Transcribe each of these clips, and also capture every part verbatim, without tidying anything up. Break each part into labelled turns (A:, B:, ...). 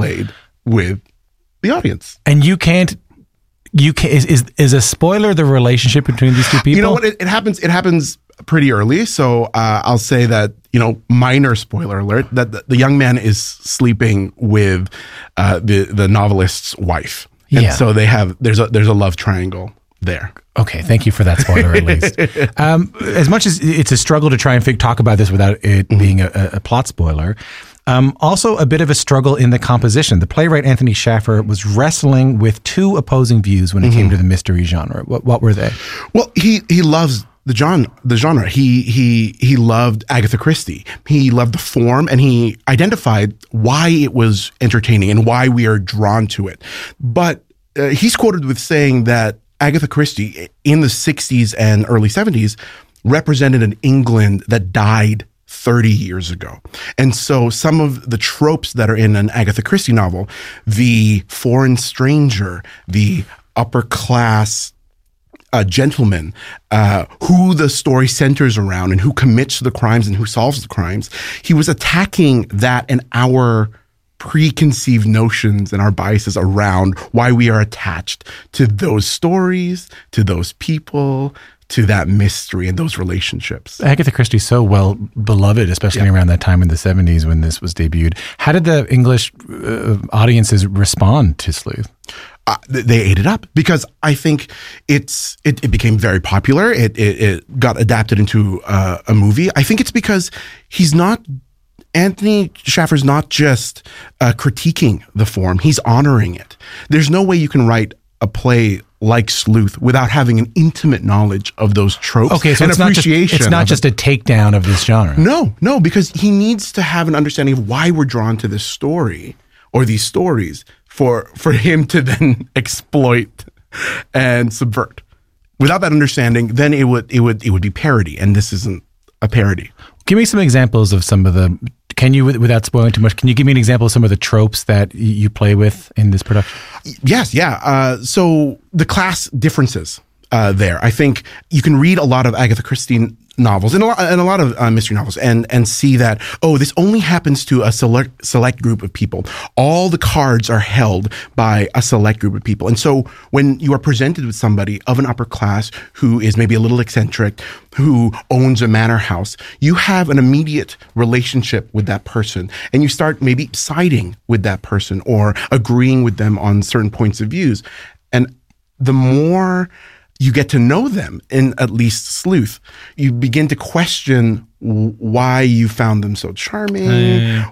A: played with the audience.
B: And you can't, you can is, is is a spoiler the relationship between these two people?
A: You know what? It, it happens. It happens pretty early. So uh, I'll say that, you know, minor spoiler alert, that the, the young man is sleeping with uh, the the novelist's wife, and
B: Yeah.
A: so they have there's a there's a love triangle there.
B: Okay, thank you for that spoiler at least. Um, as much as it's a struggle to try and fig- talk about this without it mm-hmm. being a, a plot spoiler, um, also a bit of a struggle in the composition. The playwright Anthony Shaffer was wrestling with two opposing views when it mm-hmm. came to the mystery genre. What, what were they?
A: Well, he he loves the genre. The genre. He he he loved Agatha Christie. He loved the form, and he identified why it was entertaining and why we are drawn to it. But uh, he's quoted with saying that Agatha Christie in the sixties and early seventies represented an England that died thirty years ago. And so some of the tropes that are in an Agatha Christie novel, the foreign stranger, the upper class uh, gentleman, uh, who the story centers around and who commits the crimes and who solves the crimes, he was attacking that and our preconceived notions and our biases around why we are attached to those stories, to those people, to that mystery and those relationships.
B: Agatha Christie is so well beloved, especially yeah. around that time in the seventies when this was debuted. How did the English uh, audiences respond to Sleuth?
A: Uh, they ate it up because I think it's it, it became very popular. It, it, it got adapted into uh, a movie. I think it's because he's not Anthony Shaffer's not just uh, critiquing the form, he's honoring it. There's no way you can write a play like Sleuth without having an intimate knowledge of those tropes
B: okay, so
A: and
B: it's not
A: appreciation.
B: Just, it's not just
A: it.
B: a takedown of this genre.
A: No, no, because he needs to have an understanding of why we're drawn to this story or these stories for for him to then exploit and subvert. Without that understanding, then it would it would it would be parody, and this isn't a parody.
B: Give me some examples of some of the. Can you, without spoiling too much, can you give me an example of some of the tropes that you play with in this production?
A: Yes, yeah. Uh, so the class differences uh, there. I think you can read a lot of Agatha Christie novels and a lot, and a lot of uh, mystery novels and and see that, oh, this only happens to a select select group of people. All the cards are held by a select group of people. And so when you are presented with somebody of an upper class who is maybe a little eccentric, who owns a manor house, you have an immediate relationship with that person and you start maybe siding with that person or agreeing with them on certain points of views. And the more you get to know them, in at least Sleuth, you begin to question w- why you found them so charming, mm.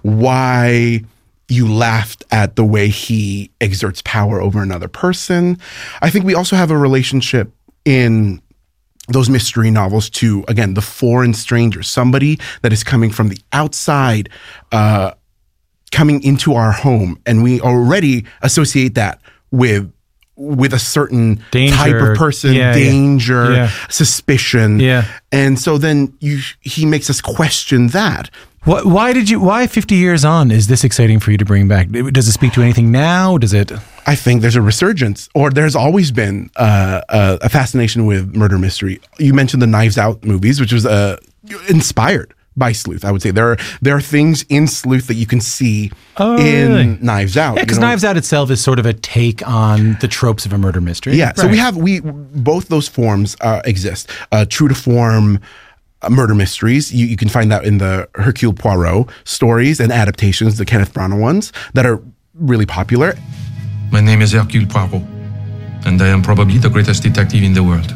A: why you laughed at the way he exerts power over another person. I think we also have a relationship in those mystery novels to, again, the foreign stranger, somebody that is coming from the outside, uh, coming into our home, and we already associate that with with a certain
B: danger.
A: type of person,
B: yeah,
A: danger,
B: yeah.
A: suspicion.
B: Yeah.
A: And so then you, he makes us question that.
B: What, why did you, why fifty years on is this exciting for you to bring back? Does it speak to anything now? Does it?
A: I think there's a resurgence, or there's always been uh, a, a fascination with murder mystery. You mentioned the Knives Out movies, which was uh, inspired by Sleuth. I would say there are there are things in Sleuth that you can see
B: oh,
A: in
B: really?
A: Knives Out.
B: Yeah, because
A: you know?
B: Knives Out itself is sort of a take on the tropes of a murder mystery.
A: Yeah,
B: right.
A: so we have we both those forms uh, exist. Uh, true to form uh, murder mysteries. You, you can find that in the Hercule Poirot stories and adaptations, the Kenneth Branagh ones that are really popular.
C: My name is Hercule Poirot, and I am probably the greatest detective in the world.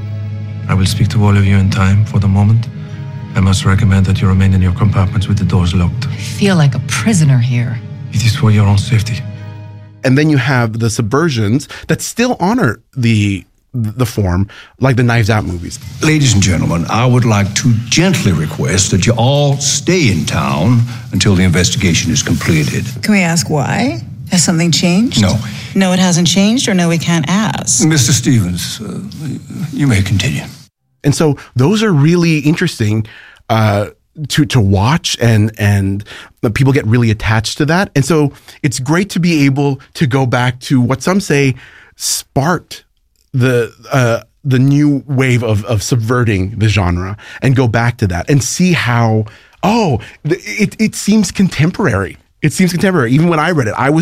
C: I will speak to all of you in time. For the moment, I must recommend that you remain in your compartments with the doors locked.
D: I feel like a prisoner here.
C: It is for your own safety.
A: And then you have the subversions that still honor the the form, like the Knives Out movies.
E: Ladies and gentlemen, I would like to gently request that you all stay in town until the investigation is completed.
F: Can we ask why? Has something changed?
E: No.
F: No, it hasn't changed, or no, we can't ask?
E: Mister Stevens, uh, you may continue.
A: And so those are really interesting uh, to to watch, and and people get really attached to that. And so it's great to be able to go back to what some say sparked the uh, the new wave of of subverting the genre, and go back to that and see how, oh, it it seems contemporary. It seems contemporary. Even when I read it, I was